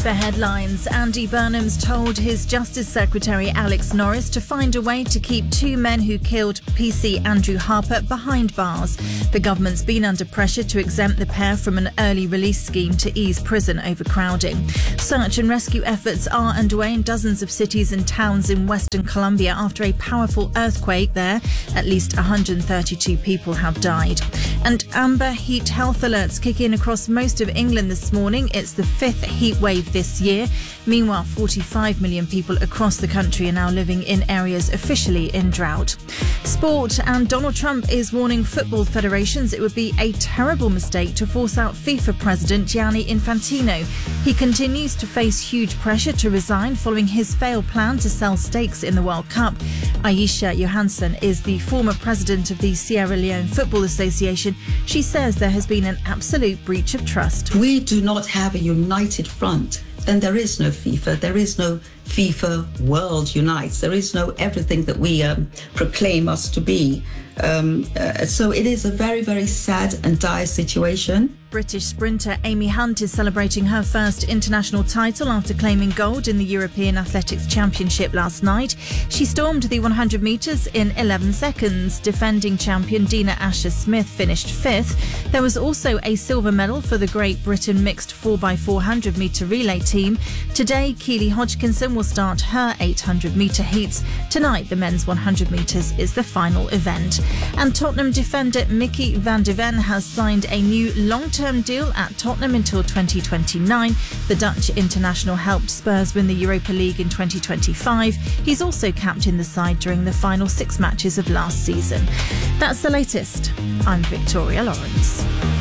The headlines. Andy Burnham's told his Justice Secretary Alex Norris to find a way to keep two men who killed PC Andrew Harper behind bars. The government's been under pressure to exempt the pair from an early release scheme to ease prison overcrowding. Search and rescue efforts are underway in dozens of cities and towns in Western Colombia after a powerful earthquake there. At least 132 people have died. And amber heat health alerts kick in across most of England this morning. It's the fifth heat wave this year. Meanwhile, 45 million people across the country are now living in areas officially in drought. Sport, and Donald Trump is warning football federations it would be a terrible mistake to force out FIFA president Gianni Infantino. He continues to face huge pressure to resign following his failed plan to sell stakes in the World Cup. Aisha Johansson is the former president of the Sierra Leone Football Association. She says there has been an absolute breach of trust. We do not have a united front. Then there is no FIFA. There is no FIFA World Unites. There is no everything that we proclaim us to be. So it is a very, very sad and dire situation. British sprinter Amy Hunt is celebrating her first international title after claiming gold in the European Athletics Championship last night. She stormed the 100 metres in 11 seconds. Defending champion Dina Asher-Smith finished fifth. There was also a silver medal for the Great Britain mixed 4x400 metre relay team. Today, Keely Hodgkinson will start her 800 metre heats. Tonight, the men's 100 metres is the final event. And Tottenham defender Mickey van de Ven has signed a new long-term deal at Tottenham until 2029. The Dutch international helped Spurs win the Europa League in 2025. He's also captained the side during the final 6 matches of last season. That's the latest. I'm Victoria Lawrence.